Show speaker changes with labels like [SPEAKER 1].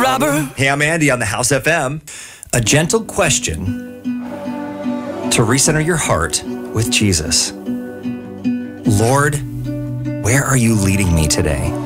[SPEAKER 1] robber.
[SPEAKER 2] Hey, I'm Andy on the House FM. A gentle question to recenter your heart with Jesus. Lord, where are you leading me today?